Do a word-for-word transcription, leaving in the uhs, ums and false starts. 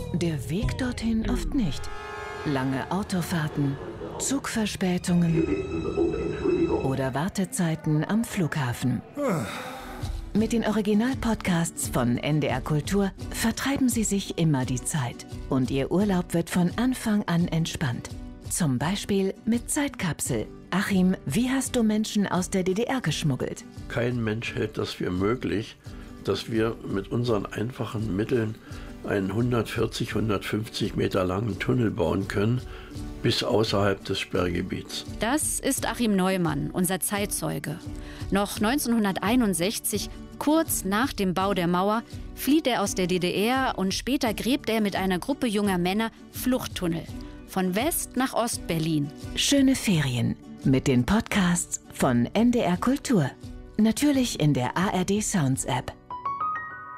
Der Weg dorthin oft nicht. Lange Autofahrten, Zugverspätungen oder Wartezeiten am Flughafen. Mit den Original-Podcasts von N D R Kultur vertreiben Sie sich immer die Zeit. Und Ihr Urlaub wird von Anfang an entspannt. Zum Beispiel mit Zeitkapsel. Achim, wie hast du Menschen aus der D D R geschmuggelt? Kein Mensch hält das für möglich, dass wir mit unseren einfachen Mitteln einen hundertvierzig, hundertfünfzig Meter langen Tunnel bauen können, bis außerhalb des Sperrgebiets. Das ist Achim Neumann, unser Zeitzeuge. Noch neunzehnhunderteinundsechzig, kurz nach dem Bau der Mauer, flieht er aus der D D R und später gräbt er mit einer Gruppe junger Männer Fluchttunnel. Von West nach Ost-Berlin. Schöne Ferien mit den Podcasts von N D R Kultur. Natürlich in der A R D Sounds App.